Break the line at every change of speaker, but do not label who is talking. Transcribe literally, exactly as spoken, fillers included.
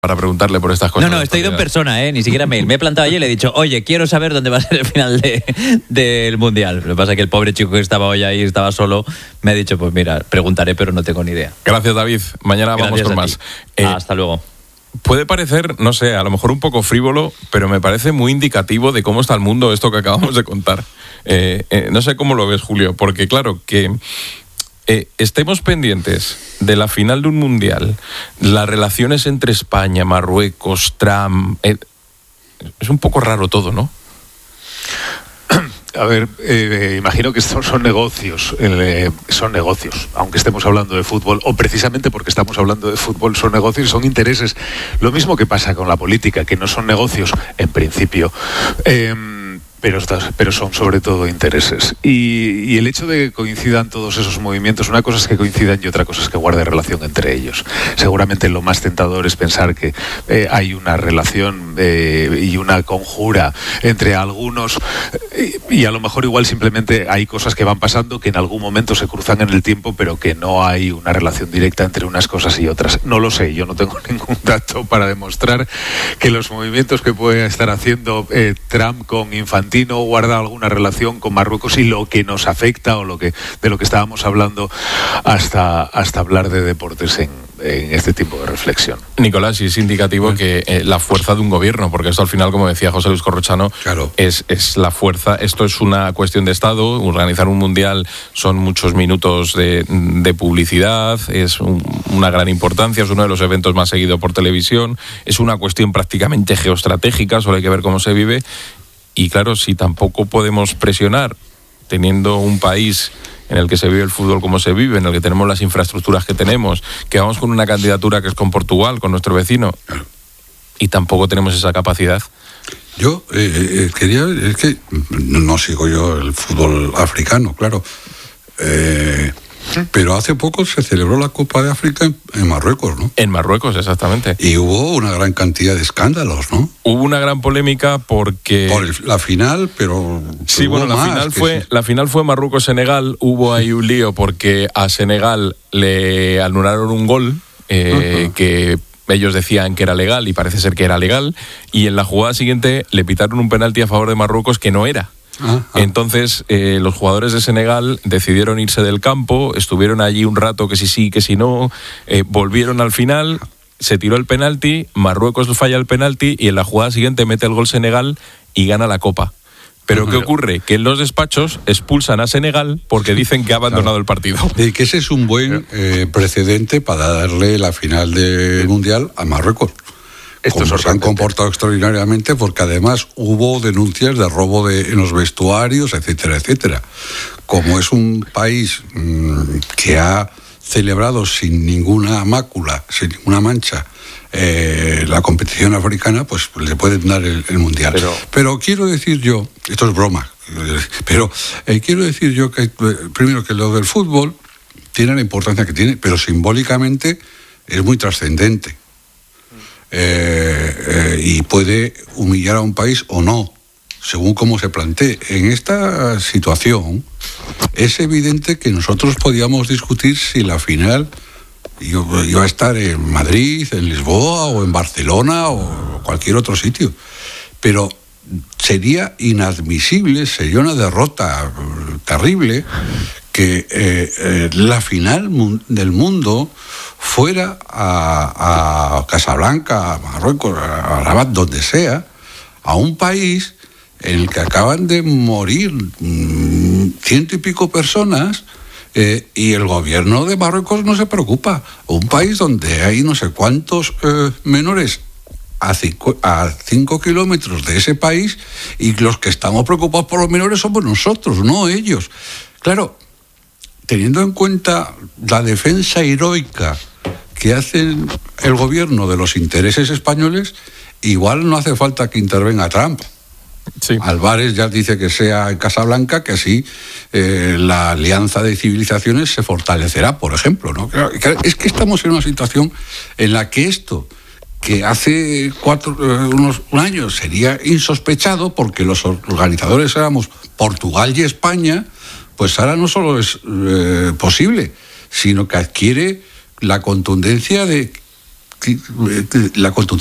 para preguntarle por estas cosas.
No, no, estoy ido en persona, ¿eh? Ni siquiera mail. Me he plantado allí y le he dicho, oye, quiero saber dónde va a ser el final de, del Mundial. Lo que pasa es que el pobre chico que estaba hoy ahí, estaba solo, me ha dicho, pues mira, preguntaré, pero no tengo ni idea.
Gracias, David. Mañana
Gracias
vamos con más.
Eh, Hasta luego.
Puede parecer, no sé, a lo mejor un poco frívolo, pero me parece muy indicativo de cómo está el mundo esto que acabamos de contar. Eh, eh, no sé cómo lo ves, Julio, porque claro, que eh, estemos pendientes de la final de un mundial, las relaciones entre España, Marruecos, Trump, eh, es un poco raro todo, ¿no?
A ver, eh, imagino que estos son negocios, eh, son negocios, aunque estemos hablando de fútbol, o precisamente porque estamos hablando de fútbol, son negocios, son intereses. Lo mismo que pasa con la política, que no son negocios en principio. Eh, Pero, pero son sobre todo intereses. Y, y el hecho de que coincidan todos esos movimientos, una cosa es que coincidan y otra cosa es que guarden relación entre ellos. Seguramente lo más tentador es pensar que eh, hay una relación eh, y una conjura entre algunos eh, y a lo mejor igual simplemente hay cosas que van pasando que en algún momento se cruzan en el tiempo, pero que no hay una relación directa entre unas cosas y otras. No lo sé, yo no tengo ningún dato para demostrar que los movimientos que puede estar haciendo eh, Trump con Infantino no guarda alguna relación con Marruecos y lo que nos afecta o lo que de lo que estábamos hablando hasta, hasta hablar de deportes en, en este tipo de reflexión.
Nicolás, y es indicativo que eh, la fuerza de un gobierno, porque esto al final, como decía José Luis Corrochano,
claro.
es, es la fuerza, esto es una cuestión de Estado, organizar un mundial son muchos minutos de, de publicidad, es un, una gran importancia, es uno de los eventos más seguidos por televisión, es una cuestión prácticamente geoestratégica, solo hay que ver cómo se vive. Y claro, si tampoco podemos presionar, teniendo un país en el que se vive el fútbol como se vive, en el que tenemos las infraestructuras que tenemos, que vamos con una candidatura que es con Portugal, con nuestro vecino, y tampoco tenemos esa capacidad.
Yo eh, eh, quería, es que no sigo yo el fútbol africano, claro, eh, pero hace poco se celebró la Copa de África en, en Marruecos, ¿no?
En Marruecos, exactamente.
Y hubo una gran cantidad de escándalos, ¿no?
Hubo una gran polémica porque...
Por el, la final, pero...
Sí, bueno, la final, fue, sí. la final fue Marruecos-Senegal. Hubo ahí un lío porque a Senegal le anularon un gol eh, uh-huh. que ellos decían que era legal y parece ser que era legal. Y en la jugada siguiente le pitaron un penalti a favor de Marruecos que no era. Ah, ah. Entonces eh, los jugadores de Senegal decidieron irse del campo, estuvieron allí un rato que sí sí, que sí no, eh, volvieron al final, se tiró el penalti, Marruecos falla el penalti y en la jugada siguiente mete el gol Senegal y gana la Copa. Pero ¿qué ocurre? Que en los despachos expulsan a Senegal porque dicen que ha abandonado el partido.
Y que ese es un buen eh, precedente para darle la final del Mundial a Marruecos. Esto como se han comportado extraordinariamente, porque además hubo denuncias de robo de, en los vestuarios, etcétera, etcétera. Como es un país mmm, que ha celebrado sin ninguna mácula, sin ninguna mancha, eh, la competición africana, pues le pueden dar el, el Mundial. Pero, pero quiero decir yo, esto es broma, pero eh, quiero decir yo que primero que lo del fútbol tiene la importancia que tiene, pero simbólicamente es muy trascendente. Eh, eh, y puede humillar a un país o no, según cómo se plantee. En esta situación es evidente que nosotros podíamos discutir si la final iba a estar en Madrid, en Lisboa o en Barcelona o cualquier otro sitio, pero sería inadmisible, sería una derrota terrible que eh, eh, la final mun- del mundo fuera a, a Casablanca, a Marruecos, a Rabat, donde sea, a un país en el que acaban de morir mmm, ciento y pico personas eh, y el gobierno de Marruecos no se preocupa. Un país donde hay no sé cuántos eh, menores a cinco, a cinco kilómetros de ese país, y los que estamos preocupados por los menores somos nosotros, no ellos. Claro, teniendo en cuenta la defensa heroica que hace el gobierno de los intereses españoles, igual no hace falta que intervenga Trump. Sí. Álvarez ya dice que sea en Casablanca, que así eh, la alianza de civilizaciones se fortalecerá, por ejemplo, ¿no? Es que estamos en una situación en la que esto, que hace cuatro, eh, unos un año sería insospechado porque los organizadores éramos Portugal y España, pues ahora no solo es eh, posible, sino que adquiere la contundencia de la